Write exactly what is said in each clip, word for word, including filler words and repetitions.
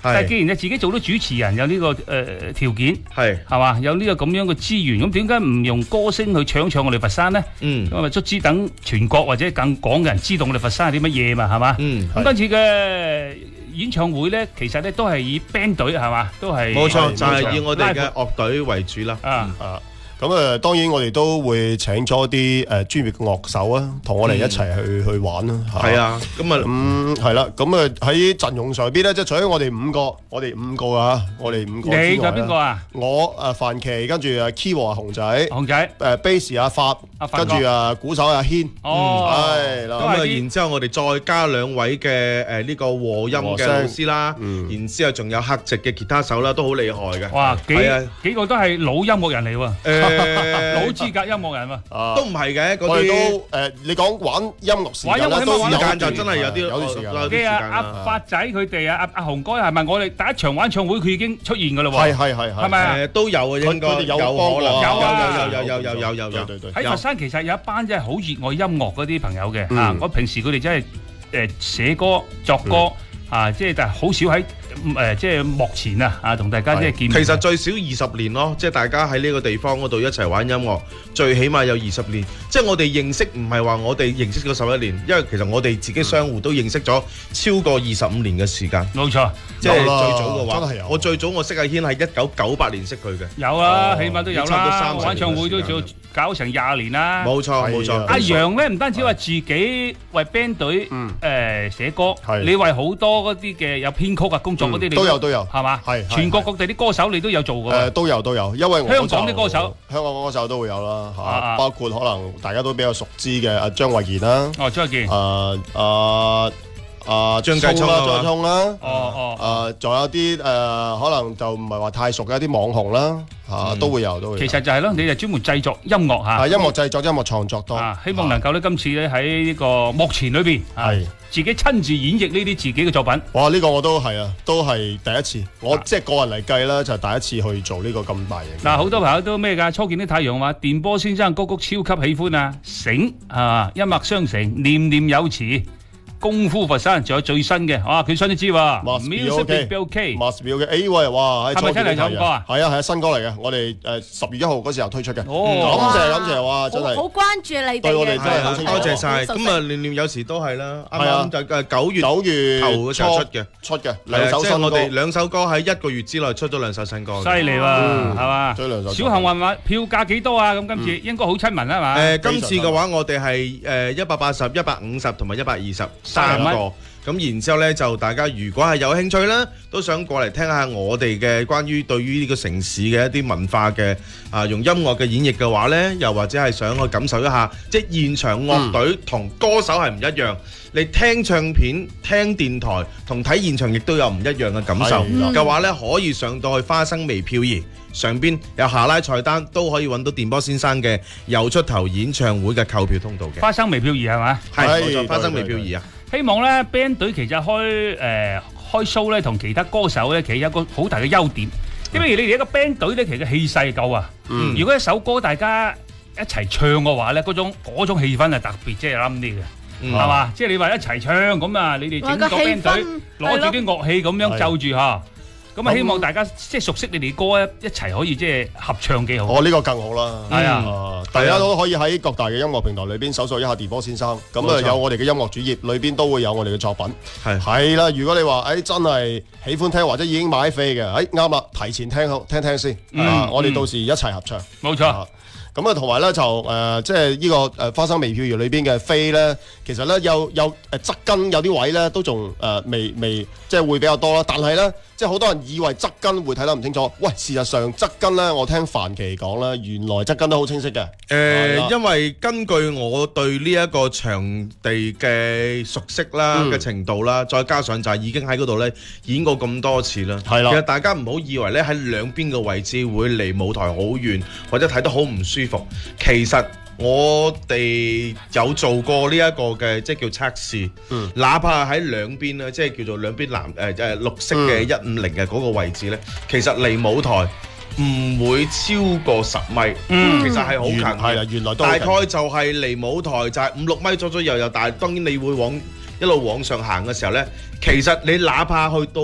但係既然你自己做到主持人，有呢、這個誒、呃、條件， 係係嘛，有呢個咁樣嘅資源，咁點解唔用歌聲去搶搶我哋佛山呢？ 嗯， 咁啊，卒之等全國或者更廣嘅人知道我哋佛山係啲乜嘢嘛，係嘛？ 嗯， 咁今次嘅演唱會咧，其實咧都係以 band 隊係嘛，都係冇錯，就係以我哋嘅樂隊為主啦。 啊啊！咁誒，當然我哋都會請咗啲誒專業嘅樂手啊，同我哋一齊去去玩啦。 係啊，咁啊， 咁係啦，咁誒喺陣容上邊咧，即係除咗我哋五個，我哋五個啊，我哋五個之外咧。 你仲有邊個啊？ 我誒范琪，跟住誒 Key 阿熊仔， 熊仔誒 Bass 阿發，跟住誒鼓手阿軒。 哦， 係啦。 咁啊，然之後我哋再加兩位嘅誒呢個和音嘅老師啦，然之後仲有客席嘅吉他手啦，都好厲害嘅。 哇，幾係啊， 幾個都係老音樂人嚟喎。 誒， 老資格音樂人喎， 都唔係嘅，嗰我哋啲都誒，你講玩音樂時間咧， 玩音樂都時間就真係有啲有啲時間。 有啲時嘅啊， 間啦。 阿發仔佢哋啊，阿阿雄哥係咪我哋第一場玩唱會佢已經出現㗎啦喎？ 係係係係。 係咪啊？ 誒都有嘅，應該佢哋有幫過可能有啊有有有有有有有對對。 喺佛山其實有一班真係好熱愛音樂嗰啲朋友嘅嗯啊！我平時佢哋真係誒寫歌作歌啊，即係但係好少喺誒即係幕前啊啊同大家即係見面。 其實最少二十年咯，即係大家喺呢個地方嗰度一齊玩音樂，最起碼有二十年。即係我哋認識唔係話我哋認識咗十一年，因為其實我哋自己相互都認識咗超過二十五年嘅時間。 冇錯， 即係最有啦早嘅話真係有， 我最早我識阿軒係一九九八年識佢嘅。 有啦， 哦起碼都有差唔多啦。 三十年玩唱會都嘅時間做搞成廿年啦。 冇錯冇錯。 阿楊咧唔單止話自己為 band 隊誒寫歌， 係你為好多嗰啲嘅有編曲啊工作嗰啲你都有都有係嘛？ 係係全國各地啲歌手你都有做㗎誒喎。 都有都有，因為我香港就啲歌手， 香港歌手都會有啦啊啊嚇，包括可能大家都比較熟知嘅阿張衛健啦， 哦，張衛健， 誒誒誒張繼聰啦， 啊張繼聰啦， 哦哦。 誒仲有啲誒可能就唔係話太熟嘅一啲網紅啦嚇，都會有都會有。 其實就係咯，你就專門製作音樂嚇。 係音樂製作、音樂創作多。 啊，希望能夠咧今次咧喺呢個幕前裏邊， 係自己親自演繹呢啲自己嘅作品。 哇！呢個我都係啊，都係第一次。我即係個人嚟計啦，就係第一次去做呢個咁大型。 嗱，好多朋友都咩㗎？初見啲太陽話電波先生歌曲超級喜歡啊，醒啊，一脈相承，念念有詞。功夫佛山仲有最新嘅，啊佢新都知喎 Must be ，Music Be OK， Must be OK。誒喂，哇！ 係咪真係首歌啊？ 係啊係啊，新歌嚟嘅，我哋誒十月一號嗰時候推出嘅。 哦感謝感謝，哇！真係好關注你哋嘅， 對我哋真係好係多謝晒。咁啊，念念有時都係啦。啱係啊啱就誒九月九月頭嘅時候出嘅， 出嘅係啊即係兩首新歌， 我哋兩首歌喺一個月之內出咗兩首新歌。 犀利喎，係嘛？ 追兩首。 小幸運話票價幾多啊？咁今次應該好親民啦，係嘛？ 誒，今次嘅話，我哋係誒一百八十、一百五十同埋一百二十三個。咁然之後呢，就大家如果係有興趣啦，都想過嚟聽下我哋嘅關於對於呢個城市嘅一啲文化嘅啊，用音樂嘅演繹嘅話呢，又或者係想去感受一下，即係現場樂隊同歌手係唔一樣。你聽唱片、聽電台同睇現場亦都有唔一樣嘅感受嘅話呢，可以上到去花生微漂移上邊有下拉菜單，都可以揾到電波先生嘅有出頭演唱會嘅購票通道嘅。 花生微漂移係嘛？ 係冇錯，花生微漂移啊！ 希望咧 band 隊其實開誒、呃、開 show 咧，同其他歌手咧，其實有一個好大嘅優點。因為你哋一個 band 隊咧，其實氣勢夠啊。嗯、如果一首歌大家一齊唱嘅話咧，嗰種嗰種氣氛係特別即係啱啲嘅，係嘛、嗯？即係你話一齊唱咁啊，你哋整個 band 隊攞住啲樂器咁樣奏住嚇。咁啊，希望大家即係熟悉你哋歌一一齊可以即係合唱幾好。 哦，呢個更好啦。 係啊， 大家都可以喺各大嘅音樂平台裏邊搜索一下電波先生，咁啊有我哋嘅音樂主頁，裏邊都會有我哋嘅作品。係係啦，如果你話誒真係喜歡聽或者已經買飛嘅，誒啱啦，提前聽好聽聽先。啊，我哋到時一齊合唱。 冇錯。 咁啊，同埋咧就誒，即係呢個誒花生微票業裏邊嘅飛咧，其實咧有有誒側根有啲位咧都仲誒未未即係會比較多啦。但係咧，即係好多人以為側根會睇得唔清楚。喂，事實上側根咧，我聽范琪講啦，原來側根都好清晰嘅。 誒，因為根據我對呢一個場地嘅熟悉啦嘅程度啦，再加上就係已經喺嗰度咧演過咁多次啦。係啦，其實大家唔好以為咧喺兩邊嘅位置會離舞台好遠，或者睇得好唔舒服。其實我哋有做過呢一個嘅即係叫測試，嗯、哪怕喺兩邊咧，即係叫做兩邊藍誒誒綠色嘅一五零嘅嗰個位置咧，嗯、其實離舞台唔會超過十米，嗯、其實係好近嘅。係啦，原來都大概就係離舞台就係五六米左左右右，但係當然你會往一路往上行嘅時候咧，其實你哪怕去到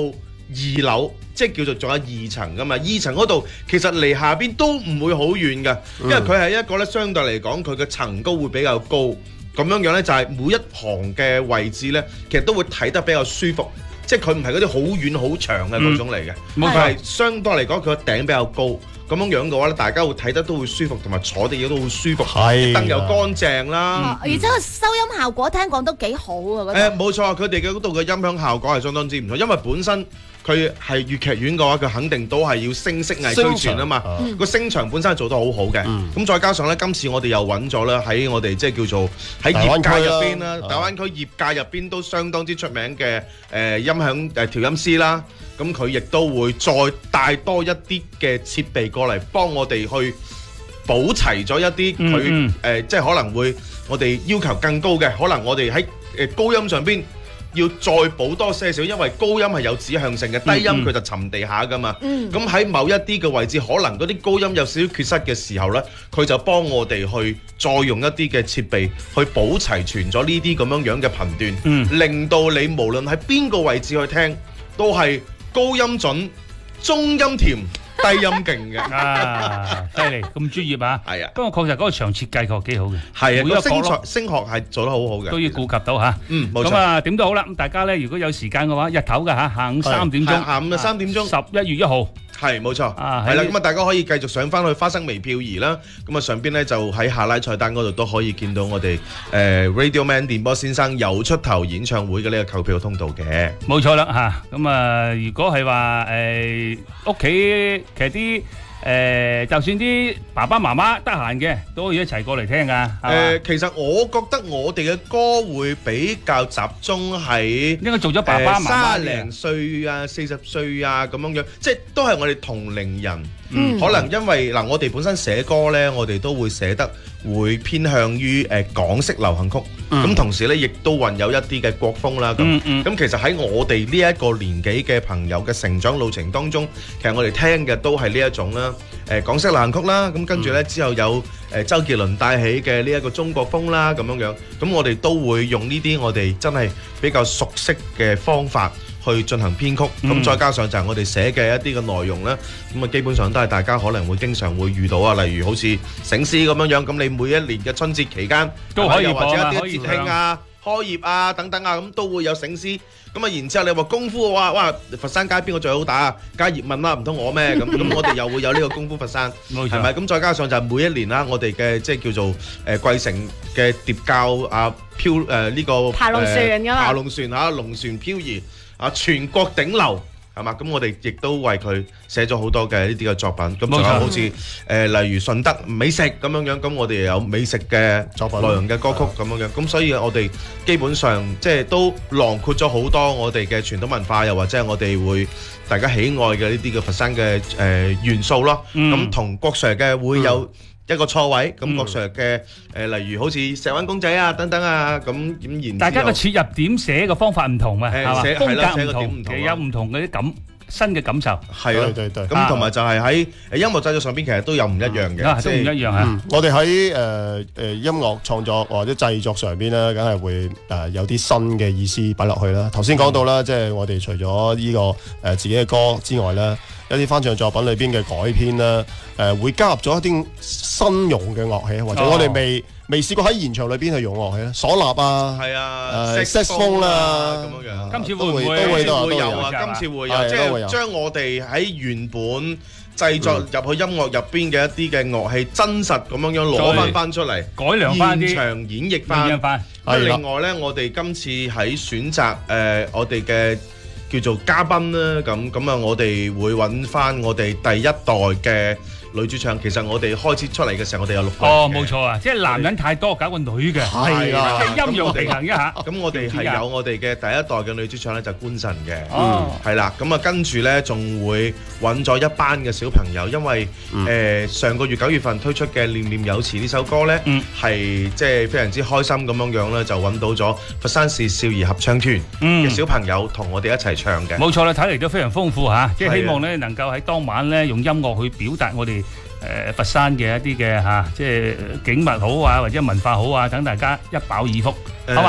二樓，即係叫做仲有二層噶嘛。二層嗰度其實離下邊都唔會好遠嘅，因為佢係一個咧相對嚟講佢嘅層高會比較高，咁樣樣咧就係每一行嘅位置咧，其實都會睇得比較舒服。即係佢唔係嗰啲好遠好長嘅嗰種嚟嘅，佢係、嗯、相對嚟講佢個頂比較高，咁樣樣嘅話咧，大家會睇得都會舒服，同埋坐地亦都好舒服，燈又乾淨啦， 而且個收音效果聽講都幾好啊！ 誒冇錯，佢哋嘅嗰度嘅音響效果係相當之唔錯，因為本身佢係粵劇院嘅話，佢肯定都係要聲色藝俱全啊嘛，個聲場本身係做得好好嘅，咁、嗯、再加上咧，今次我哋又揾咗咧喺我哋即係叫做喺業界入邊啦，大灣區業界入邊都相當之出名嘅誒、呃、音響誒調音師啦，咁佢亦都會再帶多一啲嘅設備過嚟幫我哋去補齊咗一啲佢誒，即係可能會我哋要求更高嘅，可能我哋喺誒高音上邊要再補多些少，因為高音係有指向性嘅，低音佢就沉地下噶嘛。咁喺、嗯、某一啲嘅位置，可能嗰啲高音有少少缺失嘅時候呢，佢就幫我哋去再用一啲嘅設備去補齊全咗呢啲咁樣樣嘅頻段，嗯、令到你無論喺邊個位置去聽，都係高音準、中音甜、低音勁嘅。 啊，犀利，咁專業啊！ 係啊， 不過確實嗰個場設計確幾好嘅。 係啊，個聲學聲學係做得好好嘅， 都要顧及到嚇。 嗯，冇錯。 咁啊，點都好啦。咁大家咧，如果有時間嘅話，日頭嘅嚇，下午三點鐘， 下午嘅三點鐘， 十一月一號。 係冇錯，係啦，咁啊大家可以繼續上翻去花生微漂移啦，咁啊上邊咧就喺下拉菜單嗰度都可以見到我哋誒、呃、Radio Man 電波先生有出頭演唱會嘅呢個購票通道嘅。 冇錯啦嚇，咁啊如果係話誒屋企其實啲。誒、呃，就算啲爸爸媽媽得閒嘅，都可以一齊過嚟聽噶。誒、 呃，其實我覺得我哋嘅歌會比較集中喺應該做咗爸爸媽媽卅零歲啊、四十歲啊咁樣樣，即係都係我哋同齡人。 嗯、 可能因為嗱、呃，我哋本身寫歌呢，我哋都會寫得會偏向於誒、呃、港式流行曲，咁、嗯、同時呢，亦都混有一啲嘅國風啦。咁咁、嗯嗯、其實喺我哋呢一個年紀嘅朋友嘅成長路程當中，其實我哋聽嘅都係呢一種啦，誒、呃、港式流行曲啦。咁跟住呢，之後有誒、呃、周杰倫帶起嘅呢一個中國風啦，咁樣樣。咁我哋都會用呢啲我哋真係比較熟悉嘅方法去進行編曲，咁、嗯、再加上就係我哋寫嘅一啲嘅內容咧，咁啊基本上都係大家可能會經常會遇到啊，例如好似醒獅咁樣樣，咁你每一年嘅春節期間都可以或者一啲節慶啊、開業啊等等啊，咁都會有醒獅。咁啊，然之後你話功夫嘅話，哇！佛山街邊個最好打啊？梗係葉問啦，唔通我咩？咁咁我哋又會有呢個功夫佛山，係咪？咁再加上就係每一年啦，我哋嘅即係叫做誒貴城嘅疊教啊漂誒呢個爬龍船㗎嘛， 爬龍船嚇龍船漂移。啊！全國頂流係嘛？咁我哋亦都為佢寫咗好多嘅呢啲嘅作品。咁仲有好似誒、呃，例如順德美食咁樣樣，咁我哋又有美食嘅作品內容嘅歌曲咁樣樣。咁所以我哋基本上即係都囊括咗好多我哋嘅傳統文化，又或者係我哋會大家喜愛嘅呢啲嘅佛山嘅誒、呃、元素咯。咁同、嗯、郭 Sir 嘅會有、嗯。一個錯位，咁郭 Sir 嘅誒，例如好似石灣公仔啊等等啊，咁咁然。大家嘅切入點寫嘅方法唔同啊，係嘛？風格唔同，其實有唔同嗰啲感新嘅感受。係啊，對對。咁同埋就係喺音樂製作上邊，其實都有唔一樣嘅，都唔一樣嚇。我哋喺誒誒音樂創作或者製作上邊咧，梗係會誒有啲新嘅意思擺落去啦。頭先講到啦，即係我哋除咗呢個誒自己嘅歌之外咧。一啲翻唱作品裏邊嘅改編啦，誒、呃、會加入咗一啲新用嘅樂器，或者我哋未、哦、未試過喺現場裏邊去用樂器咧，嗩吶啊，係啊，誒色風啦咁樣樣。今次會唔會都會都會有啊？今次會有，即係將我哋喺原本製作入去音樂入邊嘅一啲嘅樂器，真實咁樣樣攞翻翻出嚟，改良翻啲，現場演繹翻。咁另外咧，我哋今次喺選擇誒、呃、我哋嘅。叫做嘉賓啦，咁咁啊，我哋會揾翻我哋第一代嘅女主唱。其實我哋開始出嚟嘅時候，我哋有六個。哦，冇錯啊，即係男人太多，搞個女嘅。係啊，即係陰陽平衡一下。咁我哋係有我哋嘅第一代嘅女主唱咧，就官神嘅。哦，係啦，咁啊跟住咧，仲會揾咗一班嘅小朋友，因為誒上個月九月份推出嘅《念念有詞》呢首歌咧，係即係非常之開心咁樣樣咧，就揾到咗佛山市少兒合唱團嘅小朋友同我哋一齊唱嘅。冇錯啦，睇嚟都非常豐富嚇，即係希望咧能夠喺當晚咧用音樂去表達我哋誒佛山嘅一啲嘅嚇，即係景物好啊，或者文化好啊，等大家一飽耳福，好嘛？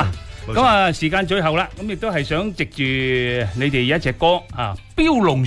咁啊，時間最後啦，咁亦都係想藉住你哋一隻歌啊，《標龍》